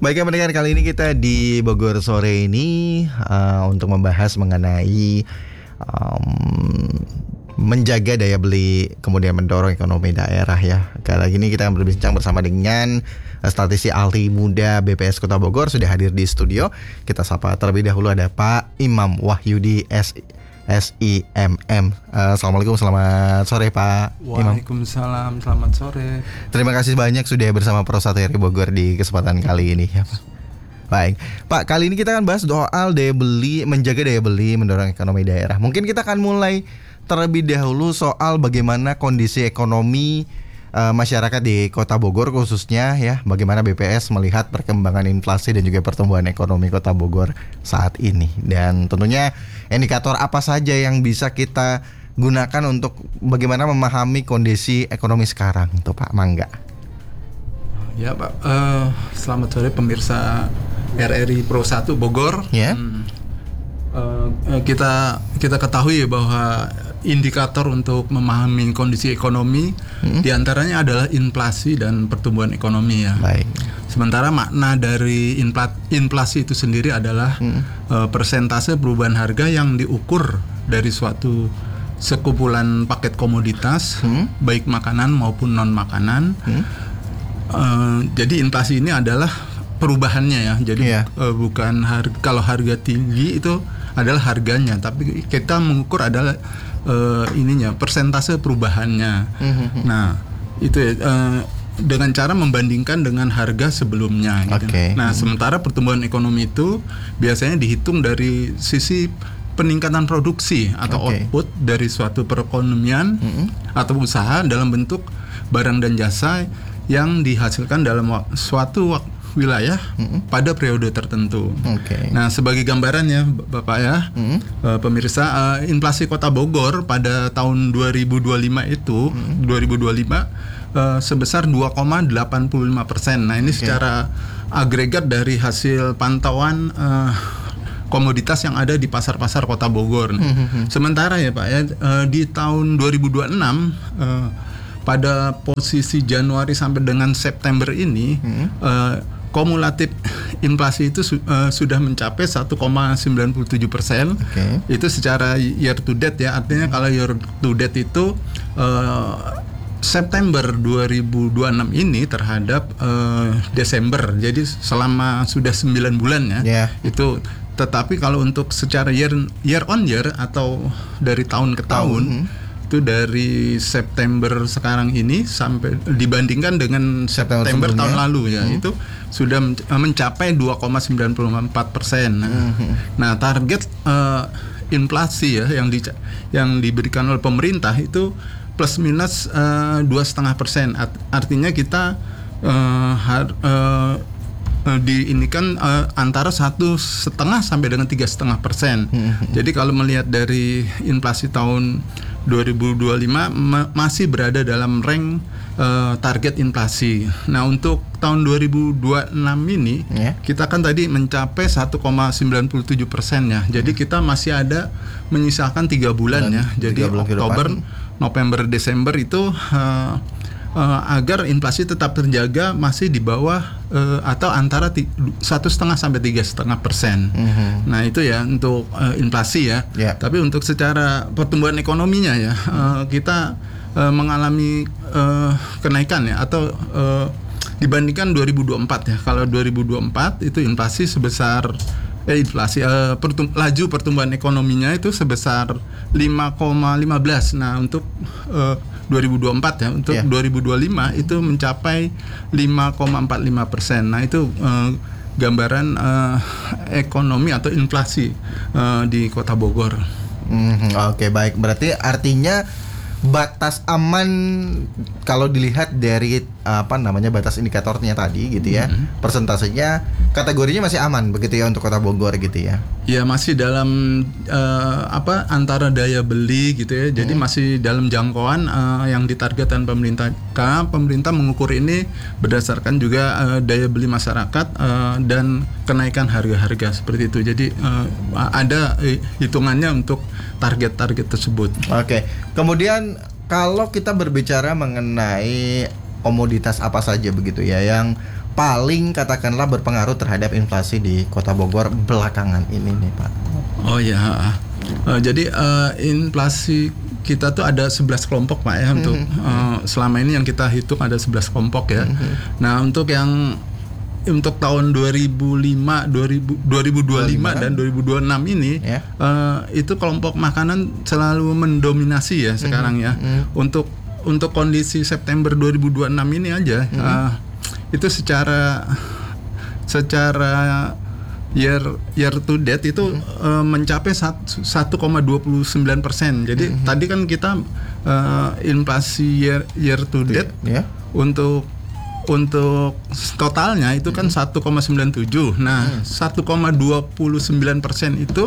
Baik, pendengar, kali ini kita di Bogor sore ini untuk membahas mengenai menjaga daya beli, kemudian mendorong ekonomi daerah ya. Kali ini kita akan berbincang bersama dengan statistisi ahli muda BPS Kota Bogor, sudah hadir di studio. Kita sapa terlebih dahulu, ada Pak Imam Wahyudi SIMM. Assalamualaikum, selamat sore Pak Imam. Waalaikumsalam, selamat sore. Terima kasih banyak sudah bersama Prosat RI Bogor di kesempatan kali ini ya Pak. Baik Pak, kali ini kita akan bahas soal daya beli, menjaga daya beli, mendorong ekonomi daerah. Mungkin kita akan mulai terlebih dahulu soal bagaimana kondisi ekonomi masyarakat di Kota Bogor khususnya ya. Bagaimana BPS melihat perkembangan inflasi dan juga pertumbuhan ekonomi Kota Bogor saat ini. Dan tentunya indikator apa saja yang bisa kita gunakan untuk bagaimana memahami kondisi ekonomi sekarang tuh Pak, mangga. Ya Pak, selamat sore pemirsa RRI Pro 1 Bogor. Ya. Kita ketahui bahwa indikator untuk memahami kondisi ekonomi diantaranya adalah inflasi dan pertumbuhan ekonomi ya. Baik. Sementara makna dari inflasi itu sendiri adalah persentase perubahan harga yang diukur dari suatu sekumpulan paket komoditas, baik makanan maupun non makanan. Jadi inflasi ini adalah perubahannya ya. Jadi bukan harga, kalau harga tinggi itu adalah harganya, tapi kita mengukur adalah persentase perubahannya. Nah, itu ya, dengan cara membandingkan dengan harga sebelumnya gitu. Nah, sementara pertumbuhan ekonomi itu biasanya dihitung dari sisi peningkatan produksi atau output dari suatu perekonomian atau usaha dalam bentuk barang dan jasa yang dihasilkan dalam suatu wilayah pada periode tertentu. Nah, sebagai gambarannya Bapak ya, pemirsa, inflasi Kota Bogor pada tahun 2025 itu 2025 sebesar 2,85%. Nah, ini secara agregat dari hasil pantauan komoditas yang ada di pasar-pasar Kota Bogor. Sementara ya Pak ya, di tahun 2026 pada posisi Januari sampai dengan September ini kumulatif inflasi itu sudah mencapai 1,97%. Itu secara year to date ya. Artinya kalau year to date itu September 2026 ini terhadap Desember. Jadi selama sudah 9 bulan ya. Itu, tetapi kalau untuk secara year on year atau dari tahun ke tahun, itu dari September sekarang ini sampai dibandingkan dengan September tahun lalu ya, itu sudah mencapai 2,94%. Nah, target inflasi ya yang diberikan oleh pemerintah itu plus minus 2,5%. Artinya kita diinikan antara 1,5 sampai dengan 3,5%. Jadi kalau melihat dari inflasi tahun 2025 masih berada dalam rank target inflasi. Nah, untuk tahun 2026 ini kita kan tadi mencapai 1,97% ya. Jadi kita masih ada menyisakan 3 bulan ya. Jadi Oktober, November, Desember itu agar inflasi tetap terjaga masih di bawah atau antara 1,5 sampai 3,5%. Nah, itu ya untuk inflasi ya. Tapi untuk secara pertumbuhan ekonominya ya, kita mengalami kenaikan ya, atau dibandingkan 2024 ya. Kalau 2024 itu inflasi sebesar laju pertumbuhan ekonominya itu sebesar 5,15. Nah, untuk 2024 ya, untuk 2025 itu mencapai 5,45%. Nah, itu gambaran ekonomi atau inflasi di Kota Bogor. Oke, baik. Berarti artinya batas aman kalau dilihat dari batas indikatornya tadi gitu ya, persentasenya kategorinya masih aman begitu ya untuk Kota Bogor gitu ya. Ya, masih dalam antara daya beli gitu ya. Jadi masih dalam jangkauan yang ditargetkan pemerintah. Karena pemerintah mengukur ini berdasarkan juga daya beli masyarakat dan kenaikan harga-harga seperti itu. Jadi ada hitungannya untuk target-target tersebut. Kemudian kalau kita berbicara mengenai komoditas apa saja begitu ya yang paling katakanlah berpengaruh terhadap inflasi di Kota Bogor belakangan ini nih Pak? Oh ya, jadi inflasi kita tuh ada 11 kelompok Pak ya untuk selama ini yang kita hitung ada 11 kelompok ya. Nah untuk tahun 2025 dan 2026 ini itu kelompok makanan selalu mendominasi ya sekarang ya. Untuk kondisi September 2026 ini aja itu secara year to date itu mencapai 1,29%. Jadi tadi kan kita inflasi year to date untuk totalnya itu kan 1,97. Nah, 1,29% itu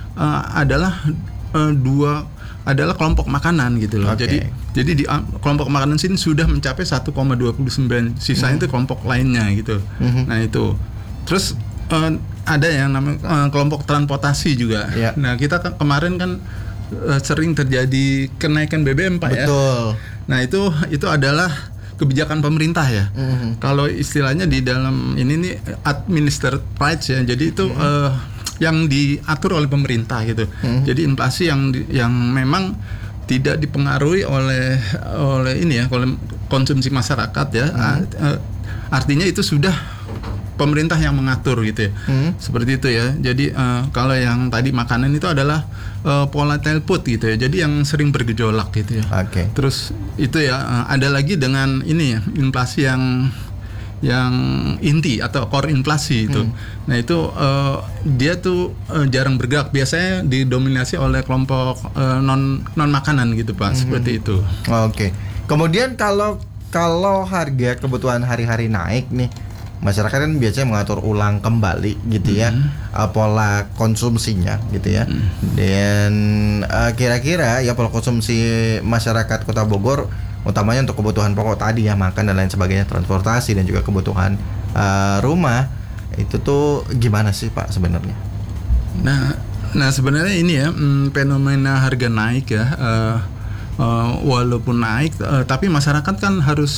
adalah kelompok makanan gitu loh. Jadi di kelompok makanan sini sudah mencapai 1,29. Sisanya itu kelompok lainnya gitu. Nah, itu. Terus ada yang namanya kelompok transportasi juga. Nah, kita kemarin kan sering terjadi kenaikan BBM Pak ya. Betul. Nah, itu adalah kebijakan pemerintah ya. Kalau istilahnya di dalam ini nih administered price ya. Jadi itu yang diatur oleh pemerintah gitu. Jadi inflasi yang memang tidak dipengaruhi oleh ini ya, oleh konsumsi masyarakat ya. Artinya itu sudah pemerintah yang mengatur gitu ya. Seperti itu ya. Jadi kalau yang tadi makanan itu adalah volatile food gitu ya. Jadi yang sering bergejolak gitu ya. Terus itu ya ada lagi dengan ini ya, inflasi yang inti atau core inflasi itu. Nah itu dia tuh jarang bergerak. Biasanya didominasi oleh kelompok non makanan gitu Pak. Seperti itu. Kemudian kalau harga kebutuhan hari-hari naik nih, masyarakat kan biasanya mengatur ulang kembali gitu ya pola konsumsinya gitu ya. Dan kira-kira ya pola konsumsi masyarakat Kota Bogor utamanya untuk kebutuhan pokok tadi ya, makan dan lain sebagainya, transportasi dan juga kebutuhan rumah itu tuh gimana sih Pak sebenarnya? Nah sebenarnya ini ya fenomena harga naik ya, walaupun naik tapi masyarakat kan harus